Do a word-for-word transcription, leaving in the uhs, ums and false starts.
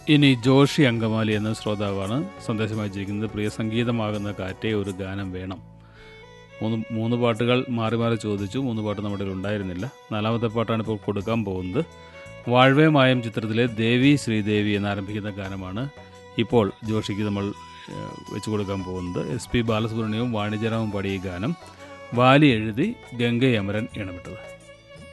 ഇനി ജോഷി അങ്കമാലി എന്ന ശ്രോതാവാണ് സന്ദേശം അയച്ചിരിക്കുന്നത്. പ്രിയ സംഗീതമാകുന്ന കാറ്റേ ഒരു ഗാനം വേണം. മൂന്ന് മൂന്ന് പാട്ടുകൾ മാറി മാറി ചോദിച്ചു. മൂന്ന് പാട്ട് നമ്മുടെ ഉണ്ടായിരുന്നില്ല. നാലാമത്തെ പാട്ടാണ് ഇപ്പോൾ കൊടുക്കാൻ പോകുന്നത്. വാഴ്വേ മായം ചിത്രത്തിലെ ദേവി ശ്രീദേവി എന്നാരംഭിക്കുന്ന ഗാനമാണ് ഇപ്പോൾ ജോഷിക്ക് നമ്മൾ വെച്ചു കൊടുക്കാൻ പോകുന്നത്. എസ് പി ബാലസുബ്രഹ്മണ്യവും വാണിജ്യരാവും പാടിയ ഗാനം വാലി എഴുതി ഗംഗ അമരൻ ഇണമിട്ടത്.